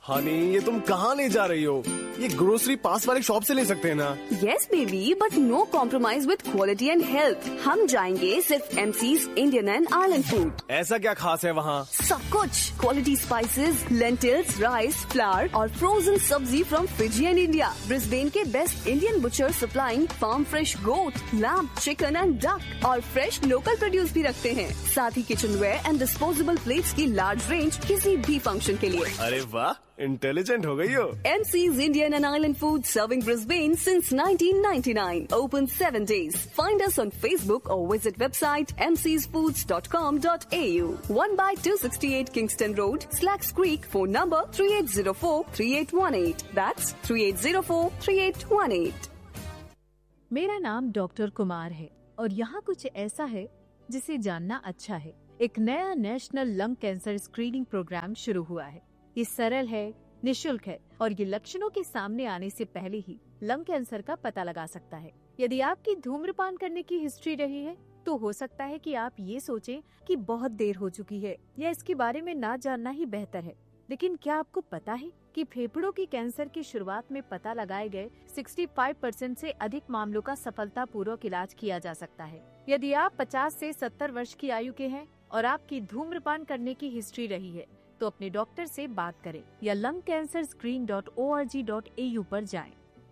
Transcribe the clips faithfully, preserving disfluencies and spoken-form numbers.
हनी, ये तुम कहाँ ले जा रही हो? ये ग्रोसरी पास वाले शॉप से ले सकते हैं ना? Yes baby, but no compromise with quality and health. हम जाएंगे सिर्फ MCs Indian and island food. ऐसा क्या खास है वहाँ? सब कुछ, quality spices, lentils, rice, flower और फ्रोजन सब्जी from Fiji and India. Brisbane के best Indian butcher supplying farm fresh goat, lamb, chicken and duck और फ्रेश लोकल प्रोड्यूस भी रखते हैं। साथ ही kitchen where and disposable plates की लार्ज रेंज किसी भी फंक्शन के लिए। अरे वाह, इंटेलिजेंट हो गई हो। M C's Indian and Island Food serving Brisbane since nineteen ninety-nine. Open seven days. Find us on Facebook or visit website m c s foods dot com dot a u. one by two sixty-eight Kingston Road, Slacks Creek. Phone number three eight zero four three eight one eight. That's three eight zero four three eight one eight. मेरा नाम doctor Kumar है और यहाँ कुछ ऐसा है जिसे जानना अच्छा है। एक नया national lung cancer screening programme शुरू हुआ है। ये सरल है, निशुल्क है और ये लक्षणों के सामने आने से पहले ही लंग कैंसर का पता लगा सकता है। यदि आपकी धूम्रपान करने की हिस्ट्री रही है तो हो सकता है कि आप ये सोचें कि बहुत देर हो चुकी है या इसके बारे में ना जानना ही बेहतर है। लेकिन क्या आपको पता है कि फेफड़ों की कैंसर की शुरुआत में पता लगाए गए पैंसठ परसेंट से अधिक मामलों का सफलतापूर्वक इलाज किया जा सकता है। यदि आप पचास से सत्तर वर्ष की आयु के हैं और आपकी धूम्रपान करने की हिस्ट्री रही है तो अपने डॉक्टर से बात करें या lung cancer screen dot O R G dot A you पर जाएं।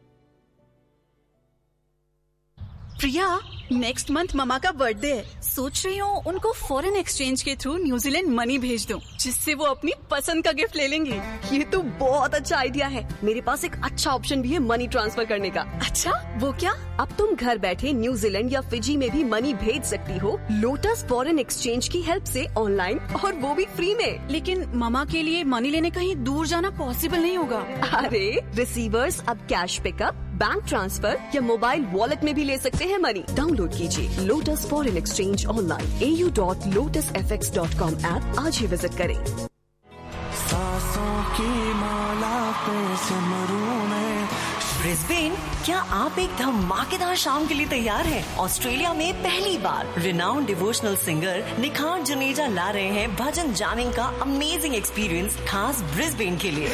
प्रिया, नेक्स्ट मंथ ममा का बर्थडे है। सोच रही हूँ उनको फॉरेन एक्सचेंज के थ्रू न्यूजीलैंड मनी भेज दूँ, जिससे वो अपनी पसंद का गिफ्ट ले लेंगी। ये तो बहुत अच्छा आइडिया है। मेरे पास एक अच्छा ऑप्शन भी है मनी ट्रांसफर करने का। अच्छा, वो क्या? अब तुम घर बैठे न्यूजीलैंड या फिजी में भी मनी भेज सकती हो लोटस फॉरेन एक्सचेंज की हेल्प से ऑनलाइन, और वो भी फ्री में। लेकिन ममा के लिए मनी लेने कहीं दूर जाना पॉसिबल नहीं होगा। अरे रिसीवर्स अब कैश पिकअप, बैंक ट्रांसफर या मोबाइल वॉलेट में भी ले सकते हैं मनी। डाउनलोड कीजिए लोटस फॉरेन एक्सचेंज ऑनलाइन ए U dot lotus F x dot com app आज ही विजिट करें। सांसों की माला पे सिमरूं में। ब्रिस्बेन, क्या आप एक धमाकेदार शाम के लिए तैयार हैं? ऑस्ट्रेलिया में पहली बार रिनाउंड डिवोशनल सिंगर निखार जुनेजा ला रहे हैं भजन जामिंग का अमेजिंग एक्सपीरियंस खास ब्रिस्बेन के लिए।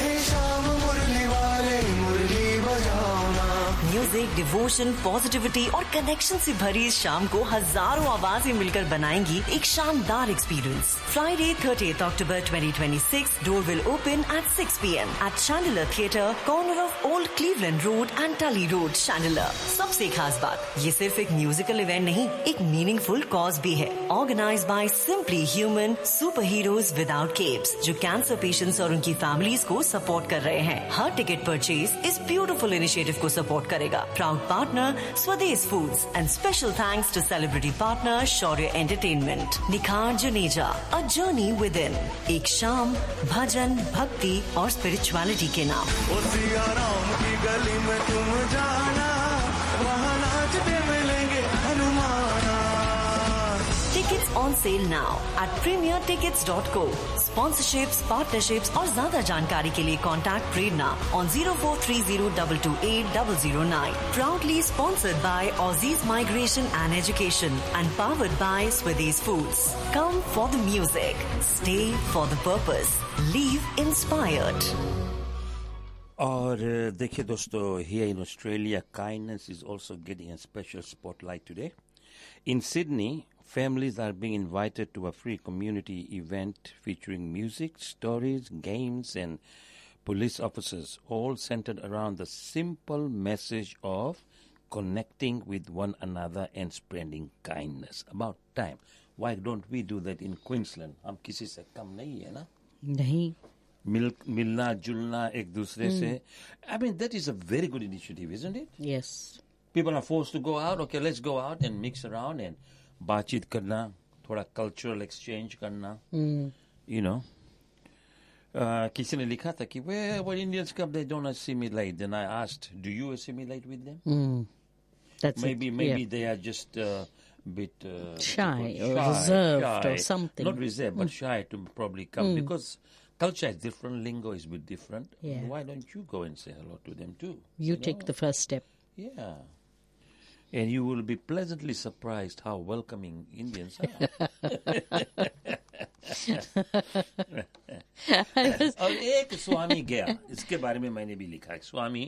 म्यूजिक, डिवोशन, पॉजिटिविटी और कनेक्शन से भरी इस शाम को हजारों आवाजें मिलकर बनाएंगी एक शानदार experience. Friday thirtieth October twenty twenty six, door will open at six P M eight शैंडिलर theatre, corner of old Cleveland road and टली रोड, शैंडिलर। सबसे खास बात, ये सिर्फ एक म्यूजिकल इवेंट नहीं, एक मीनिंगफुल कॉज भी है। Organise by simply human super heroes without keeps, जो कैंसर पेशेंट्स और उनकी फैमिलीज को सपोर्ट कर रहे हैं। हर टिकट परचेज इस ब्यूटीफुल इनिशिएटिव को सपोर्ट करेगा। Proud partner Swades Foods and special thanks to celebrity partner Shaurya Entertainment. निखार जुनेजा, a journey within. एक शाम भजन, भक्ति और स्पिरिचुअलिटी के नाम। ओ सिया राम की गली में तुम जाना, वहाँ नाचते मिलेंगे हनुमाना। Tickets on sale now at premier tickets dot co. Sponsorships, partnerships और ज्यादा जानकारी के लिए contact Prerna on zero four three zero two two eight zero zero nine. Proudly sponsored by Aussies Migration and Education and powered by Swades Foods. Come for the music, stay for the purpose, leave inspired. और देखिए दोस्तों, here in Australia, kindness is also getting a special spotlight today. In Sydney, families are being invited to a free community event featuring music, stories, games, and police officers, all centered around the simple message of connecting with one another and spreading kindness. About time. Why don't we do that in Queensland? हम किसी से कम नहीं है ना? नहीं. मिल मिलना जुलना एक दूसरे से. I mean, that is a very good initiative, isn't it? Yes. People are forced to go out. Okay, let's go out and mix around and बातचीत करना, थोड़ा कल्चरल एक्सचेंज करना, you know. Uh, किसी ने लिखा था कि well, when Indians come, they don't assimilate. Then I asked, do you assimilate with them? Mm. That's maybe it. maybe yeah. they are just a uh, bit uh, shy, shy or reserved shy. or something. Not reserved, but mm. shy to probably come mm. because culture is different, lingo is a bit different. Yeah. Why don't you go and say hello to them too? You, you take know? the first step. Yeah. And you will be pleasantly surprised how welcoming Indians are. और एक स्वामी गया, इसके बारे में मैंने भी लिखा है। स्वामी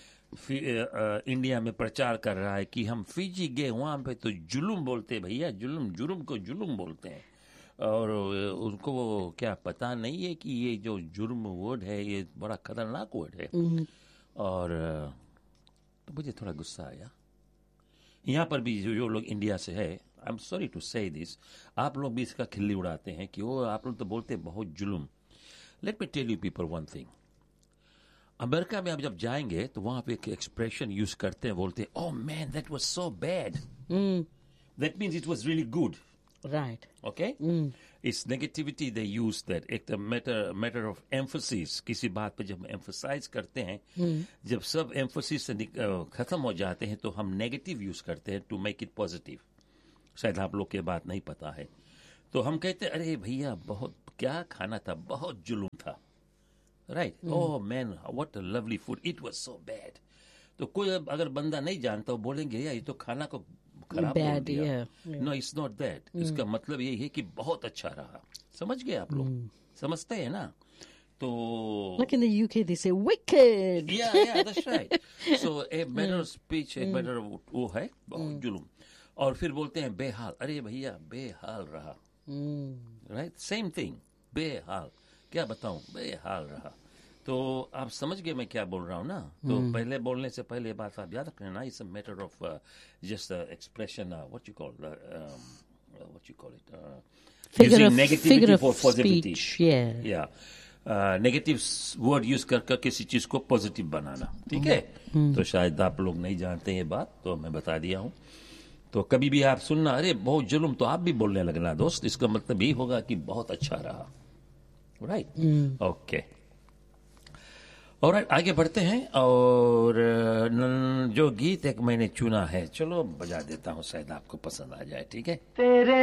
इंडिया में प्रचार कर रहा है कि हम फिजी गए, वहां पे तो जुलूम बोलते भैया, जुलूम, जुलूम को जुलूम बोलते हैं। और उनको वो क्या पता नहीं है कि ये जो जुर्म वर्ड है ये बड़ा खतरनाक वर्ड है। और तो मुझे थोड़ा गुस्सा आया। यहाँ पर भी जो, जो लोग इंडिया से है, आई एम सॉरी टू से दिस, आप लोग भी इसका खिल्ली उड़ाते हैं कि वो आप लोग तो बोलते हैं बहुत जुल्म। Let me tell you people one thing, America में आप जब जाएंगे तो वहां पे एक एक्सप्रेशन यूज करते हैं, बोलते हैं oh man that was so bad, that means it was really good, Right. okay? Mm. It's negativity they use that. एक matter matter of emphasis, किसी बात पे जब emphasize करते हैं, mm. जब सब emphasis से खत्म हो जाते हैं तो हम negative use करते हैं to make it positive. शायद आप लोग के बात नहीं पता है। तो हम कहते हैं अरे भैया बहुत क्या खाना था, बहुत जुलूम था, right? Mm. Oh man, what a lovely food, it was so bad. तो कोई अगर बंदा नहीं जानता वो बोलेंगे यार ये तो खाना को खराब बोल दिया। नो इट्स नॉट दैट, इसका मतलब यही है कि बहुत अच्छा रहा। समझ गए आप लोग? mm. समझते हैं ना? तो like in the U K they say wicked. yeah yeah that's right. So a manner of speech, a manner of वो है बहुत जुलूम। और फिर बोलते हैं बेहाल, अरे भैया बेहाल रहा, राइट? सेम थिंग, बेहाल, क्या बताऊं, बेहाल रहा। तो आप समझ गए मैं क्या बोल रहा हूँ ना? तो hmm. पहले बोलने से पहले बात आप याद रखना ना, it's a matter of just expression, what you call what you call it, using negativity for positivity. yeah या नेगेटिव वर्ड यूज कर कर किसी चीज को पॉजिटिव बनाना, ठीक है? hmm. तो शायद आप लोग नहीं जानते ये बात, तो मैं बता दिया हूँ। तो कभी भी आप सुनना अरे बहुत जुल्म, तो आप भी बोलने लगना दोस्त, इसका मतलब यही होगा कि बहुत अच्छा रहा, राइट? ओके, ऑलराइट, आगे बढ़ते हैं। और जो गीत एक मैंने चुना है, चलो बजा देता हूँ, शायद आपको पसंद आ जाए, ठीक है?